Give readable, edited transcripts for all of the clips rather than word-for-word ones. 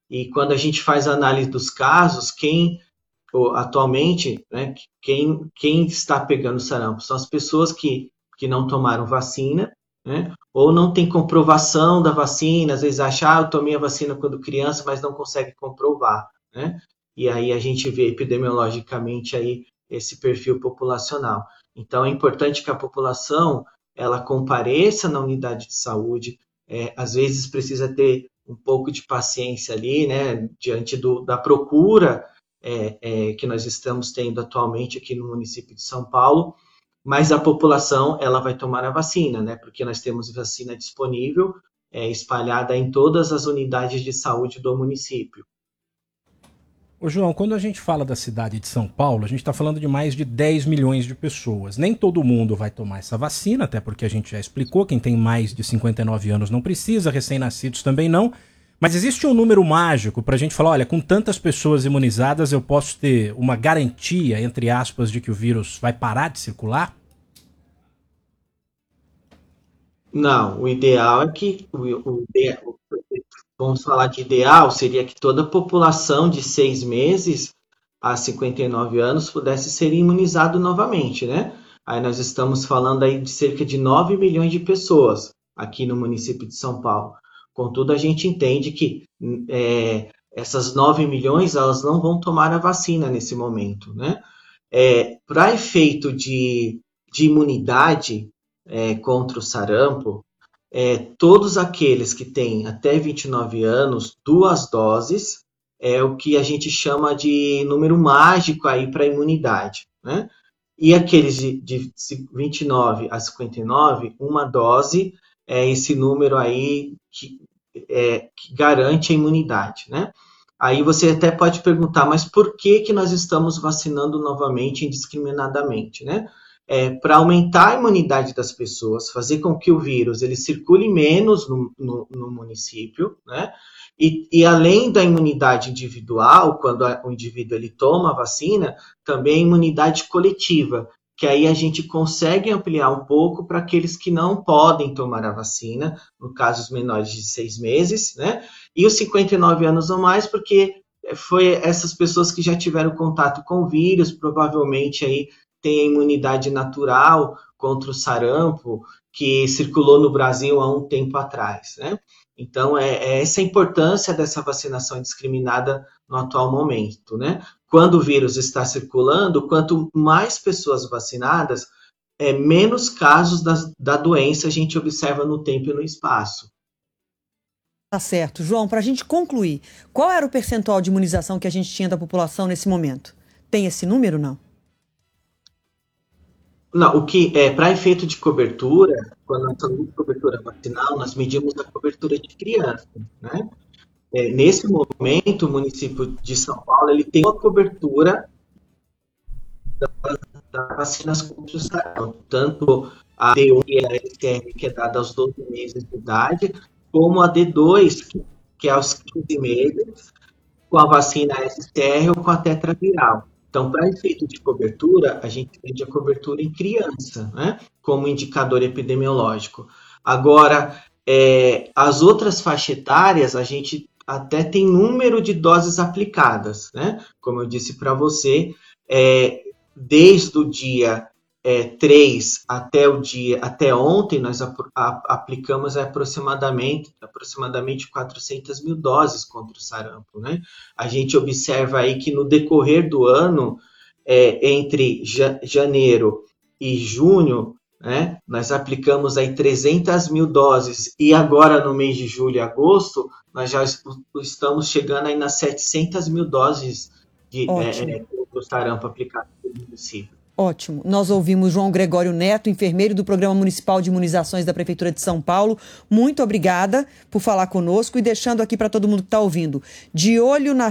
E quando a gente faz a análise dos casos, atualmente, né, quem está pegando sarampo são as pessoas que não tomaram vacina, né, ou não tem comprovação da vacina, às vezes acham, eu tomei a vacina quando criança, mas não consegue comprovar, né? E aí a gente vê epidemiologicamente aí esse perfil populacional. Então é importante que a população ela compareça na unidade de saúde, às vezes precisa ter um pouco de paciência ali, né, diante da procura que nós estamos tendo atualmente aqui no município de São Paulo, mas a população ela vai tomar a vacina, né, porque nós temos vacina disponível, espalhada em todas as unidades de saúde do município. Ô João, quando a gente fala da cidade de São Paulo, a gente está falando de mais de 10 milhões de pessoas. Nem todo mundo vai tomar essa vacina, até porque a gente já explicou, quem tem mais de 59 anos não precisa, recém-nascidos também não. Mas existe um número mágico para a gente falar, olha, com tantas pessoas imunizadas eu posso ter uma garantia, entre aspas, de que o vírus vai parar de circular? Não, o ideal é que vamos falar de ideal, seria que toda a população de 6 meses a 59 anos pudesse ser imunizado novamente, né? Aí nós estamos falando aí de cerca de 9 milhões de pessoas aqui no município de São Paulo. Contudo, a gente entende que essas 9 milhões elas não vão tomar a vacina nesse momento, né? Para efeito de imunidade contra o sarampo, todos aqueles que têm até 29 anos, 2 doses, é o que a gente chama de número mágico aí para a imunidade, né? E aqueles de 29 a 59, 1 dose é esse número aí que garante a imunidade, né? Aí você até pode perguntar, mas por que nós estamos vacinando novamente indiscriminadamente, né? Para aumentar a imunidade das pessoas, fazer com que o vírus ele circule menos no município, né? E além da imunidade individual, quando o indivíduo ele toma a vacina, também a imunidade coletiva, que aí a gente consegue ampliar um pouco para aqueles que não podem tomar a vacina, no caso os menores de 6 meses, né? E os 59 anos ou mais, porque foi essas pessoas que já tiveram contato com o vírus, provavelmente aí tem a imunidade natural contra o sarampo, que circulou no Brasil há um tempo atrás, né? Então, essa a importância dessa vacinação indiscriminada no atual momento, né? Quando o vírus está circulando, quanto mais pessoas vacinadas, menos casos da doença a gente observa no tempo e no espaço. Tá certo. João, para a gente concluir, qual era o percentual de imunização que a gente tinha da população nesse momento? Tem esse número, não? Não, o que é para efeito de cobertura, quando nós falamos de cobertura vacinal, nós medimos a cobertura de criança, né? Nesse momento, o município de São Paulo ele tem uma cobertura das vacinas contra o sarampo, tanto a D1 e a STR, que é dada aos 12 meses de idade, como a D2, que é aos 15 meses, com a vacina STR ou com a tetraviral. Então, para efeito de cobertura, a gente mede a cobertura em criança, né, como indicador epidemiológico. Agora, as outras faixas etárias, a gente até tem número de doses aplicadas, né? Como eu disse para você, desde o dia 3 até ontem, nós aplicamos aproximadamente 400 mil doses contra o sarampo, né? A gente observa aí que no decorrer do ano, entre janeiro e junho, né, nós aplicamos aí 300 mil doses, e agora no mês de julho e agosto, nós já estamos chegando aí nas 700 mil doses de sarampo aplicado no município. Ótimo. Nós ouvimos João Gregório Neto, enfermeiro do Programa Municipal de Imunizações da Prefeitura de São Paulo. Muito obrigada por falar conosco e deixando aqui para todo mundo que está ouvindo. De olho na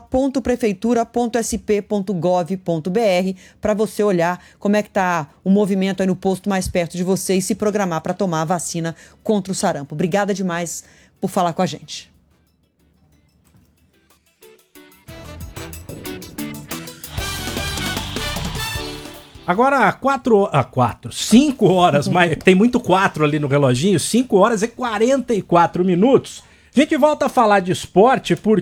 fila.prefeitura.sp.gov.br para você olhar como é que está o movimento aí no posto mais perto de você e se programar para tomar a vacina contra o sarampo. Obrigada demais por falar com a gente. Agora, 5 horas, mas tem muito 4 ali no reloginho, 5 horas e 44 minutos. A gente volta a falar de esporte porque